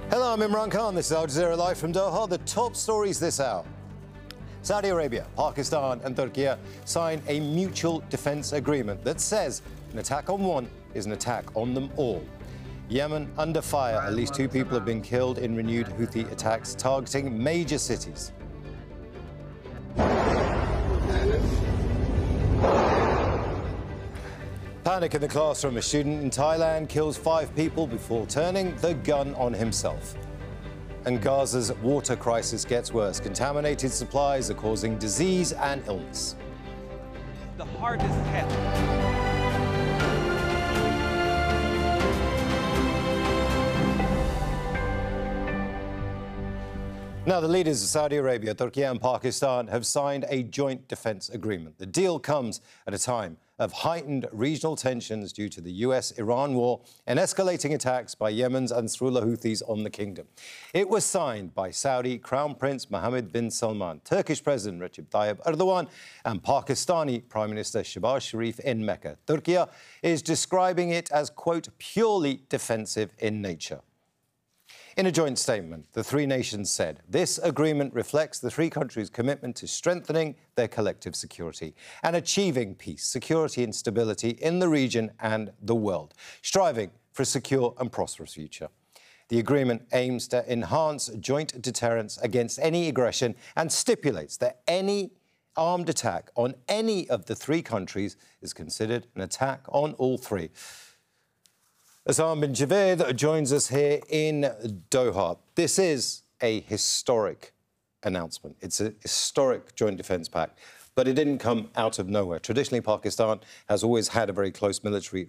Hello, I'm Imran Khan. This is Al Jazeera Live from Doha. The top stories this hour. Saudi Arabia, Pakistan and Turkey sign a mutual defence agreement that says an attack on one is an attack on them all. Yemen under fire. At least 2 people have been killed in renewed Houthi attacks targeting major cities. Panic in the classroom. A student in Thailand kills 5 people before turning the gun on himself. And Gaza's water crisis gets worse. Contaminated supplies are causing disease and illness. The hardest hit. Now, the leaders of Saudi Arabia, Turkey and Pakistan have signed a joint defence agreement. The deal comes at a time of heightened regional tensions due to the US-Iran war and escalating attacks by Yemen's Ansarullah Houthis on the kingdom. It was signed by Saudi Crown Prince Mohammed bin Salman, Turkish President Recep Tayyip Erdogan and Pakistani Prime Minister Shehbaz Sharif in Mecca. Turkey is describing it as, quote, purely defensive in nature. In a joint statement, the 3 nations said, this agreement reflects the 3 countries' commitment to strengthening their collective security and achieving peace, security and stability in the region and the world, striving for a secure and prosperous future. The agreement aims to enhance joint deterrence against any aggression and stipulates that any armed attack on any of the 3 countries is considered an attack on all 3. Hassan bin Javed joins us here in Doha. This is a historic announcement. It's a historic joint defence pact, but it didn't come out of nowhere. Traditionally, Pakistan has always had a very close military